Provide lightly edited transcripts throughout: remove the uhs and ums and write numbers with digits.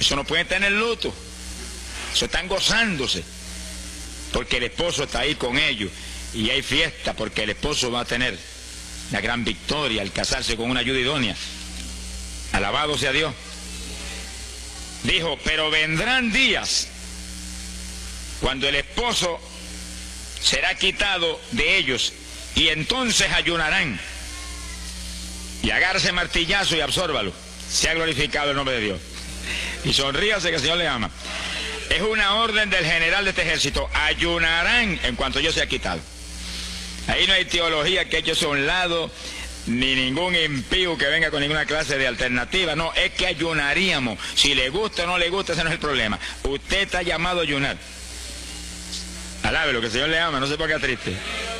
Eso no pueden tener luto. Eso están gozándose, porque el esposo está ahí con ellos. Y hay fiesta porque el esposo va a tener la gran victoria al casarse con una ayuda idónea. Alabado sea Dios. Dijo, pero vendrán días cuando el esposo será quitado de ellos, y entonces ayunarán. Y agárrese martillazo y absórbalo. Sea glorificado el nombre de Dios. Y sonríase que el Señor le ama. Es una orden del general de este ejército. Ayunarán en cuanto yo sea quitado. Ahí no hay teología que eche a un lado, ni ningún impío que venga con ninguna clase de alternativa. No, es que ayunaríamos. Si le gusta o no le gusta, ese no es el problema. Usted está llamado a ayunar. Alábelo, que el Señor le ama, no se ponga triste.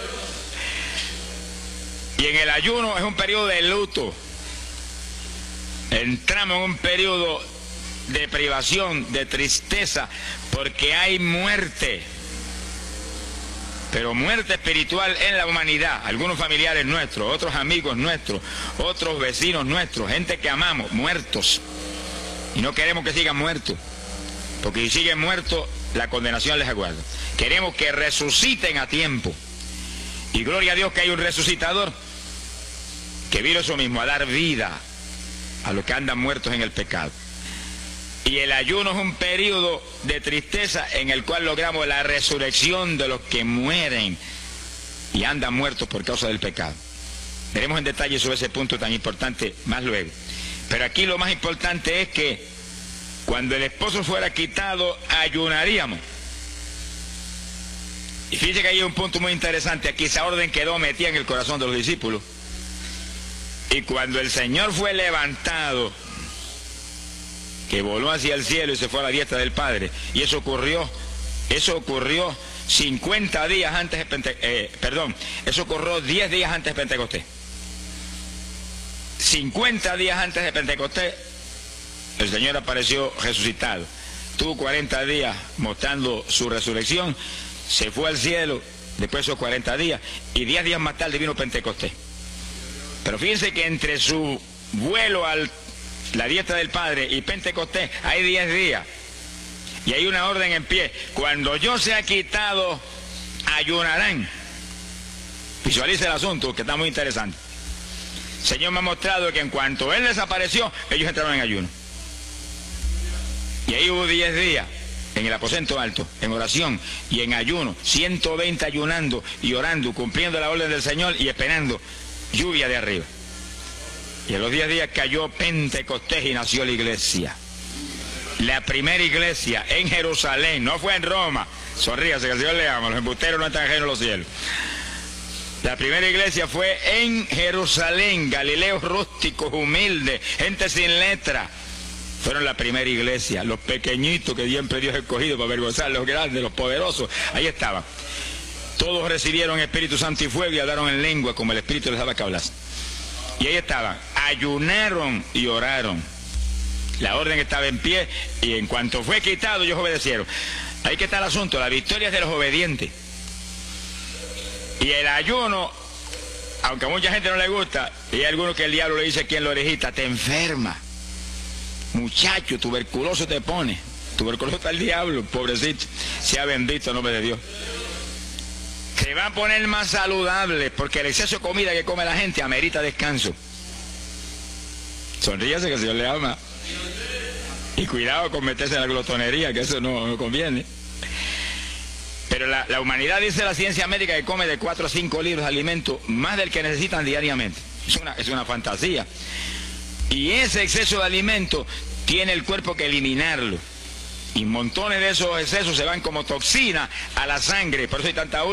Y en el ayuno es un periodo de luto. Entramos en un periodo de privación, de tristeza, porque hay muerte. Pero muerte espiritual en la humanidad. Algunos familiares nuestros, otros amigos nuestros, otros vecinos nuestros, gente que amamos, muertos. Y no queremos que sigan muertos, porque si siguen muertos, la condenación les aguarda. Queremos que resuciten a tiempo. Y gloria a Dios que hay un resucitador que vino eso mismo, a dar vida a los que andan muertos en el pecado. Y el ayuno es un periodo de tristeza en el cual logramos la resurrección de los que mueren y andan muertos por causa del pecado. Veremos en detalle sobre ese punto tan importante más luego. Pero aquí lo más importante es que cuando el esposo fuera quitado, ayunaríamos. Y fíjense que hay un punto muy interesante. Aquí esa orden quedó metida en el corazón de los discípulos. Y cuando el Señor fue levantado, que voló hacia el cielo y se fue a la diestra del Padre, y eso ocurrió 50 días antes de eso ocurrió 10 días antes de Pentecostés. 50 días antes de Pentecostés, el Señor apareció resucitado. Tuvo 40 días mostrando su resurrección, se fue al cielo después de esos 40 días, y 10 días más tarde vino Pentecostés. Pero fíjense que entre su vuelo a la diestra del Padre y Pentecostés hay 10 días. Y hay una orden en pie. Cuando yo sea quitado, ayunarán. Visualice el asunto, que está muy interesante. El Señor me ha mostrado que en cuanto Él desapareció, ellos entraron en ayuno. Y ahí hubo 10 días en el aposento alto, en oración y en ayuno. 120 ayunando y orando, cumpliendo la orden del Señor y esperando lluvia de arriba. Y en los 10 días cayó Pentecostés y nació la iglesia. La primera iglesia en Jerusalén, no fue en Roma. Sonríase que el Señor le ama, los embusteros no están ajenos a los cielos. La primera iglesia fue en Jerusalén, Galileos rústicos, humildes, gente sin letra. Fueron la primera iglesia, los pequeñitos que siempre Dios ha escogido para avergonzar, los grandes, los poderosos, ahí estaban. Todos recibieron Espíritu Santo y fuego y hablaron en lengua como el Espíritu les daba que hablasen. Y ahí estaban, ayunaron y oraron. La orden estaba en pie y en cuanto fue quitado ellos obedecieron. Ahí que está el asunto, la victoria es de los obedientes. Y el ayuno, aunque a mucha gente no le gusta, y hay algunos que el diablo le dice aquí en la orejita, te enferma. Muchacho, tuberculoso te pone. Tuberculoso está el diablo, pobrecito. Sea bendito el nombre de Dios. Se va a poner más saludable porque el exceso de comida que come la gente amerita descanso. Sonríase que el Señor le ama. Y cuidado con meterse en la glotonería, que eso no conviene. Pero la humanidad, dice la ciencia médica, que come de 4 a 5 litros de alimento, más del que necesitan diariamente. Es una fantasía. Y ese exceso de alimento tiene el cuerpo que eliminarlo. Y montones de esos excesos se van como toxina a la sangre. Por eso hay tanta